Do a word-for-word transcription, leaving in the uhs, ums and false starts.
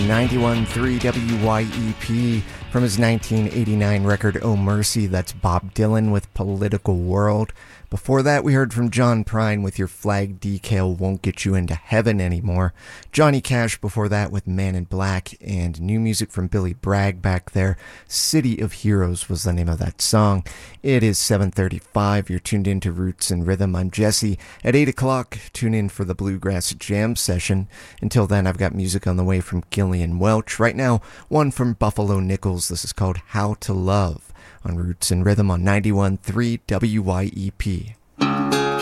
ninety-one point three W Y E P from his nineteen eighty-nine record Oh Mercy. That's Bob Dylan with Political World. Before that, we heard from John Prine with Your Flag Decal Won't Get You Into Heaven Anymore. Johnny Cash before that with Man in Black, and new music from Billy Bragg back there. City of Heroes was the name of that song. It is seven thirty-five. You're tuned in to Roots and Rhythm. I'm Jesse. At eight o'clock, tune in for the Bluegrass Jam session. Until then, I've got music on the way from Gillian Welch. Right now, one from Buffalo Nichols. This is called How to Love on Roots and Rhythm on ninety-one point three W Y E P.